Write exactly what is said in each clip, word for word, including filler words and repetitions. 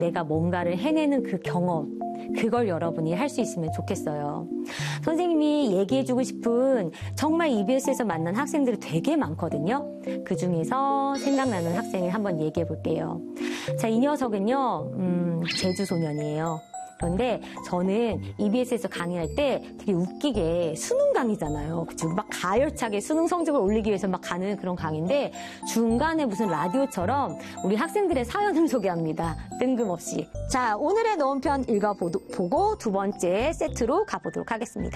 내가 뭔가를 해내는 그 경험, 그걸 여러분이 할 수 있으면 좋겠어요. 선생님이 얘기해주고 싶은 정말 이비에스에서 만난 학생들이 되게 많거든요. 그 중에서 생각나는 학생을 한번 얘기해 볼게요. 자, 이 녀석은요, 음, 제주 소년이에요. 그런데 저는 이비에스에서 강의할 때 되게 웃기게 수능 강의잖아요. 그쵸? 막 가열차게 수능 성적을 올리기 위해서 막 가는 그런 강의인데 중간에 무슨 라디오처럼 우리 학생들의 사연을 소개합니다. 뜬금없이. 자, 오늘의 넣은편 읽어보고 두 번째 세트로 가보도록 하겠습니다.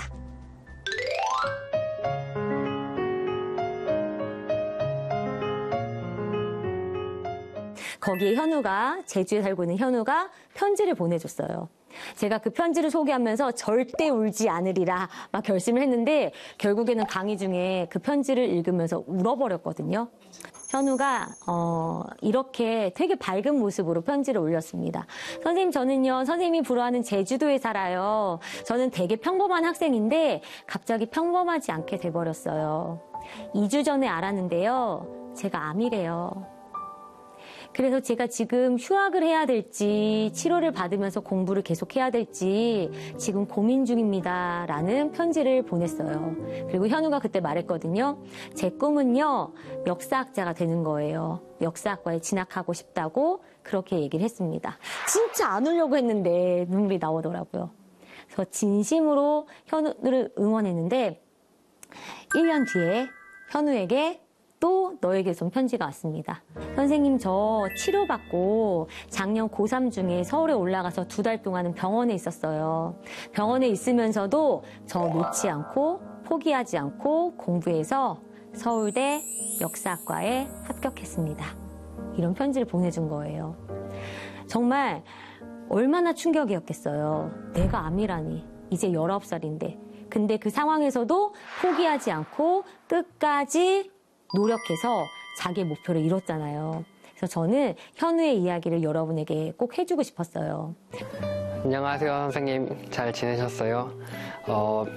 거기에 현우가, 제주에 살고 있는 현우가 편지를 보내줬어요. 제가 그 편지를 소개하면서 절대 울지 않으리라 막 결심을 했는데 결국에는 강의 중에 그 편지를 읽으면서 울어버렸거든요. 현우가 어, 이렇게 되게 밝은 모습으로 편지를 올렸습니다. 선생님, 저는요, 선생님이 부러워하는 제주도에 살아요. 저는 되게 평범한 학생인데 갑자기 평범하지 않게 돼버렸어요. 이 주 전에 알았는데요, 제가 암이래요. 그래서 제가 지금 휴학을 해야 될지 치료를 받으면서 공부를 계속해야 될지 지금 고민 중입니다. 라는 편지를 보냈어요. 그리고 현우가 그때 말했거든요. 제 꿈은요, 역사학자가 되는 거예요. 역사학과에 진학하고 싶다고 그렇게 얘기를 했습니다. 진짜 안 울려고 했는데 눈물이 나오더라고요. 그래서 진심으로 현우를 응원했는데 일 년 뒤에 현우에게 또 너에게서 편지가 왔습니다. 선생님, 저 치료받고 작년 고삼 중에 서울에 올라가서 두 달 동안은 병원에 있었어요. 병원에 있으면서도 저 놓지 않고 포기하지 않고 공부해서 서울대 역사학과에 합격했습니다. 이런 편지를 보내준 거예요. 정말 얼마나 충격이었겠어요. 내가 암이라니. 이제 열아홉 살인데. 근데 그 상황에서도 포기하지 않고 끝까지 노력해서 자기의 목표를 이뤘잖아요. 그래서 저는 현우의 이야기를 여러분에게 꼭 해주고 싶었어요. 안녕하세요, 선생님. 잘 지내셨어요? 어,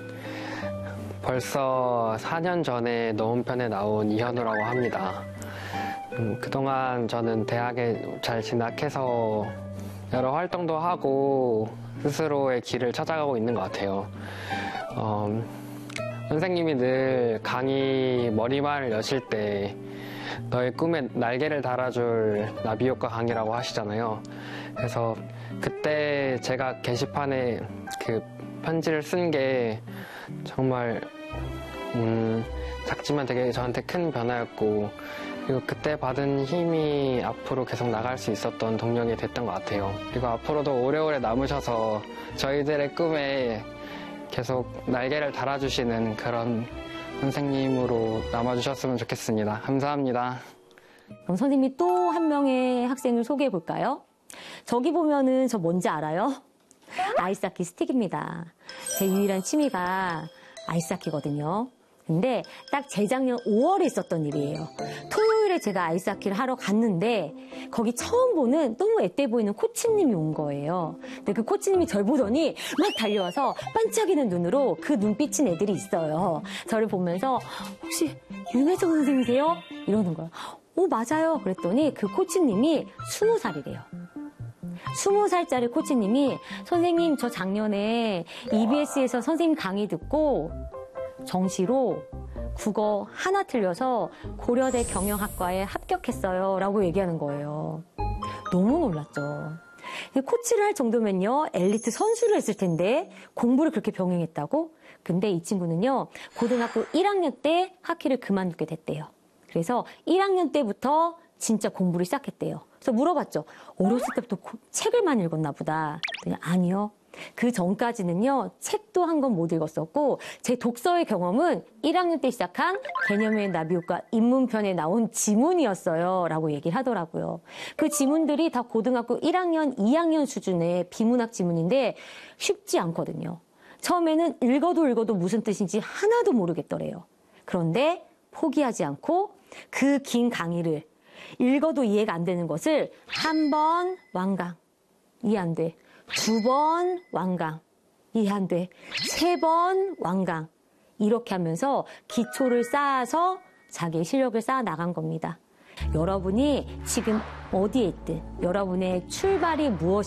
벌써 사 년 전에 넣은편에 나온 이현우라고 합니다. 음, 그동안 저는 대학에 잘 진학해서 여러 활동도 하고 스스로의 길을 찾아가고 있는 것 같아요. 어, 선생님이 늘 강의 머리말을 여실 때 너의 꿈에 날개를 달아줄 나비효과 강의라고 하시잖아요. 그래서 그때 제가 게시판에 그 편지를 쓴 게 정말 음, 작지만 되게 저한테 큰 변화였고, 그리고 그때 받은 힘이 앞으로 계속 나갈 수 있었던 동력이 됐던 것 같아요. 그리고 앞으로도 오래오래 남으셔서 저희들의 꿈에 계속 날개를 달아주시는 그런 선생님으로 남아주셨으면 좋겠습니다. 감사합니다. 그럼 선생님이 또 한 명의 학생을 소개해 볼까요? 저기 보면은 저 뭔지 알아요? 아이스하키 스틱입니다. 제 유일한 취미가 아이스하키거든요. 근데 딱 재작년 오월에 있었던 일이에요. 토요일에 제가 아이스하키를 하러 갔는데 거기 처음 보는 너무 앳돼 보이는 코치님이 온 거예요. 근데 그 코치님이 절 보더니 막 달려와서 반짝이는 눈으로 그 눈빛인 애들이 있어요. 저를 보면서 혹시 윤혜정 선생님이세요? 이러는 거예요. 오, 맞아요. 그랬더니 그 코치님이 스무 살이래요. 스무 살짜리 코치님이 선생님, 저 작년에 이비에스에서 선생님 강의 듣고 정시로 국어 하나 틀려서 고려대 경영학과에 합격했어요. 라고 얘기하는 거예요. 너무 놀랐죠. 코치를 할 정도면요, 엘리트 선수를 했을 텐데 공부를 그렇게 병행했다고? 근데 이 친구는요, 고등학교 일 학년 때 하키를 그만두게 됐대요. 그래서 일 학년 때부터 진짜 공부를 시작했대요. 그래서 물어봤죠. 어렸을 때부터 책을 많이 읽었나 보다. 그냥 아니요. 그 전까지는요, 책도 한 권 못 읽었었고, 제 독서의 경험은 일 학년 때 시작한 개념의 나비효과 입문편에 나온 지문이었어요. 라고 얘기를 하더라고요. 그 지문들이 다 고등학교 일 학년, 이 학년 수준의 비문학 지문인데 쉽지 않거든요. 처음에는 읽어도 읽어도 무슨 뜻인지 하나도 모르겠더래요. 그런데 포기하지 않고 그 긴 강의를 읽어도 이해가 안 되는 것을 한 번 완강, 이해 안 돼. 두 번 완강, 이해 안 돼. 세 번 완강. 이렇게 하면서 기초를 쌓아서 자기의 실력을 쌓아 나간 겁니다. 여러분이 지금 어디에 있든 여러분의 출발이 무엇이